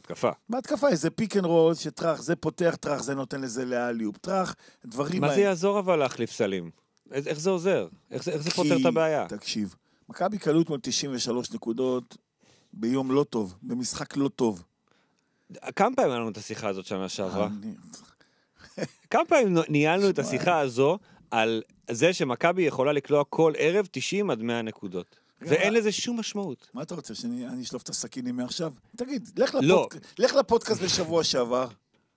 בהתקפה. בהתקפה, איזה פיק אנד רול, שטרח, זה פותח, טרח, זה נותן לזה לאליופ. טרח, דברים... מה זה יעזור אבל להחליף סלים? איך זה עוזר? איך זה פותר את הבעיה? תקשיב, מכבי קלו אתמול 93 נקודות ביום לא טוב, במשחק לא טוב. כמה פעמים היה לנו את השיחה הזאת שנה שעברה? כמה פעמים ניהלנו את השיחה הזו על זה שמכבי יכולה לקלוע כל ערב 90 עד 100 נקודות. ואין לזה שום משמעות. מה אתה רוצה, שאני אשלוף את הסכינים מעכשיו? תגיד, לך לפודקאסט בשבוע שעבר,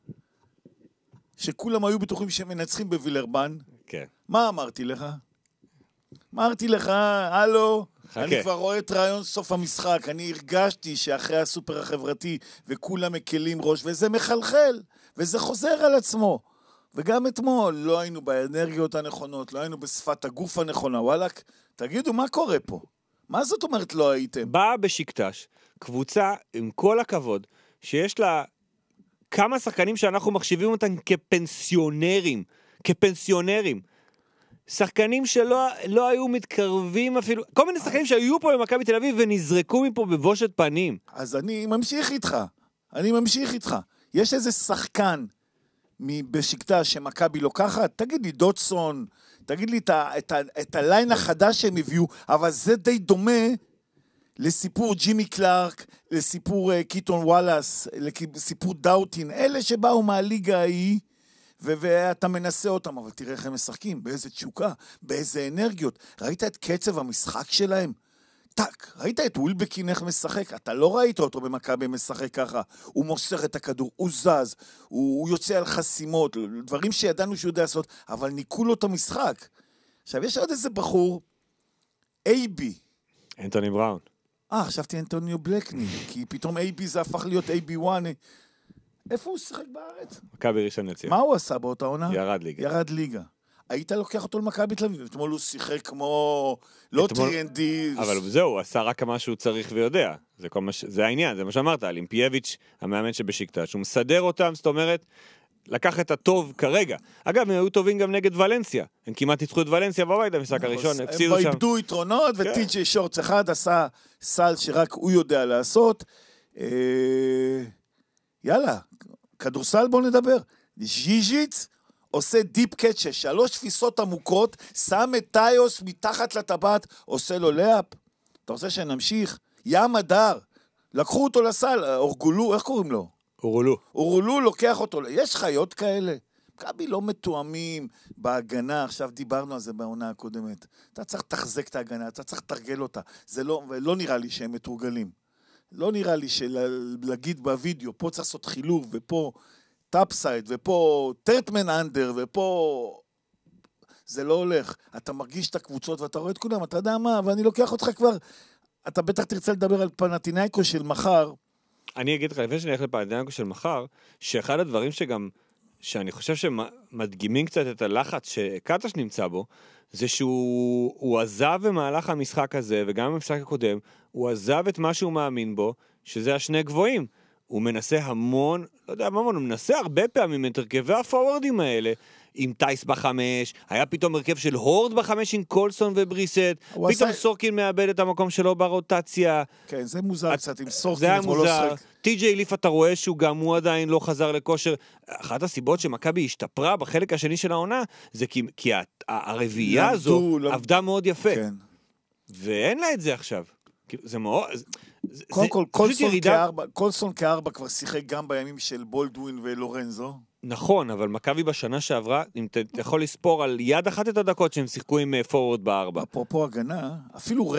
שכולם היו בטוחים שהם מנצחים בווילרבן. כן. מה אמרתי לך? אמרתי לך, הלו, אני כבר רואה את רעיון סוף המשחק, אני הרגשתי שאחרי הסופר החברתי וכולם מקלים ראש, וזה מחלחל, וזה חוזר על עצמו. וגם אתמול לא היינו באנרגיות הנכונות, לא היינו בשפת הגוף הנכונה, וואלק, תגידו, מה קורה פה? מה זאת אומרת לא הייתם? באה בשקטש, קבוצה עם כל הכבוד, שיש לה כמה שחקנים שאנחנו מחשיבים אותם כפנסיונרים, שחקנים שלא היו מתקרבים אפילו, כל מיני שחקנים שהיו פה במכבי תל אביב ונזרקו מפה בבושת פנים. אז אני ממשיך איתך. יש איזה שחקן בשקטש שמכבי לוקחת, תגיד לי דוטסון, תגיד לי את הליין החדש שהם הביאו, אבל זה די דומה לסיפור ג'ימי קלארק, לסיפור קיטון וואלאס, לסיפור דאוטין, אלה שבאו מהליגה ההיא, ואתה מנסה אותם, אבל תראה איך הם משחקים, באיזה תשוקה, באיזה אנרגיות. ראית את קצב המשחק שלהם? טק, ראית את וילבקין איך משחק? אתה לא ראית אותו במכבי משחק ככה. הוא מוסר את הכדור, הוא זז, הוא יוצא על חסימות, דברים שידענו שהוא יודע לעשות, אבל ניקו לו את המשחק. עכשיו, יש עוד איזה בחור, אייבי. אנטוני בראון. חשבתי אנטוניו בלקני, כי פתאום אייבי זה הפך להיות אייבי וואן. איפה הוא שיחק בארץ? מכבי ראשון לציון. מה הוא עשה באותה עונה? ירד ליגה. היית לוקח אותו למכבי תל אביב, אתמול הוא שיחק כמו לא טריינדי. אבל זהו, הוא עשה רק מה שהוא צריך ויודע. זה העניין, זה מה שאמרת, אולימפייביץ', המאמן שבשקטש, הוא מסדר אותם, זאת אומרת, לקח את הטוב כרגע. אגב, הם היו טובים גם נגד ולנסיה. הם כמעט ניצחו את ולנסיה בבית, המשחק הראשון, הפסידו שם. הם איבדו יתרונות, וטי.ג'יי שורץ אחד עשה סל שרק הוא יודע לעשות. יאללה, כדורסל בוא נדבר. ז'יז'יץ עושה דיפ קאצ' 3 תפיסות עמוקות, שם את טיוס מתחת לטבעת, עושה לו לאפ. אתה רוצה שנמשיך? ים הדר, לקחו אותו לסל, אורגולו, איך קוראים לו? אורולו לוקח אותו, יש חיות כאלה? מכבי לא מתואמים בהגנה, עכשיו דיברנו על זה בעונה הקודמת. אתה צריך לתחזק את ההגנה, אתה צריך לתרגל אותה. לא נראה לי שהם מתורגלים. לא נראה לי להגיד בווידאו, פה צריך לעשות חילוב, ופה טאפסייד, ופה טרטמן אנדר, ופה... זה לא הולך. אתה מרגיש את הקבוצות ואתה רואה את כולם, אתה יודע מה, ואני לוקח אותך כבר... אתה בטח תרצה לדבר על פנתינייקו של מחר. אני אגיד לך, לפני שאני הולך לפנתינייקו של מחר, שאחד הדברים שאני חושב שמדגימים קצת את הלחץ שקטש נמצא בו, זה שהוא עזב במהלך המשחק הזה, וגם במשחק הקודם, הוא עזב את מה שהוא מאמין בו, שזה השני גבוהים. הוא מנסה המון, לא יודע מה, הוא מנסה הרבה פעמים את הרכבי הפורורדים האלה, עם טייס בחמש, היה פתאום הרכב של הורד בחמש עם קולסון ובריסט, פתאום סורקין מאבד את המקום שלו ברוטציה. כן, זה מוזר קצת עם סורקין. זה היה מוזר. טי.ג'יי ליף אתה רואה שהוא גם הוא עדיין לא חזר לכושר. אחת הסיבות שמכבי השתפרה בחלק השני של העונה, זה כי הרביעייה הזו עבדה מאוד יפה. ואין לה את זה עכשיו. זה מאוד... קודם כל, קולסון כארבע כבר שיחק גם בימים של בולדווין ולורנזו. נכון, אבל מכבי בשנה שעברה, אם אתה יכול לספור על יד אחת את הדקות שהם שיחקו עם פורוורד בארבע. אפרופו הגנה, אפילו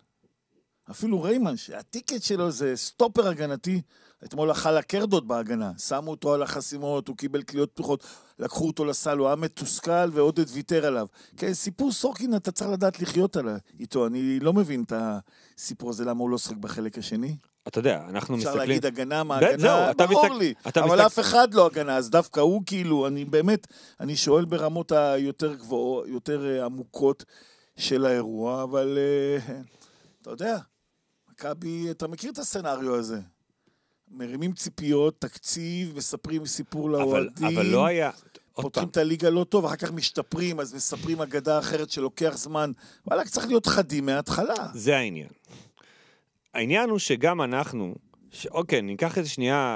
ריימן, שהטיקט שלו זה סטופר הגנתי, אתמול אכל הקרדות בהגנה, שמו אותו על החסימות, הוא קיבל קליות פתוחות, לקחו אותו לסל, הוא היה מתוסכל ועודד ויתר עליו. כן, סיפור סורקין אתה צריך לדעת לחיות איתו, אני לא מבין את הסיפור הזה, למה הוא לא שחק בחלק השני. אתה יודע, אנחנו מסתכלים... אפשר להגיד הגנה מה הגנה, ברור לי, אבל אף אחד לא הגנה, אז דווקא הוא כאילו, אני שואל ברמות היותר גבוהות, יותר עמוקות של האירוע, אבל אתה יודע, מכבי, אתה מכיר את הסצנריו הזה? מרימים ציפיות, תקציב, מספרים סיפור לאוהדים. אבל לא היה... פותחים את הליגה לא טוב, אחר כך משתפרים, אז מספרים אגדה אחרת שלוקח זמן. וואלה, צריך להיות חדים מההתחלה. זה העניין. העניין הוא שגם אנחנו, אוקיי, ניקח איזה שנייה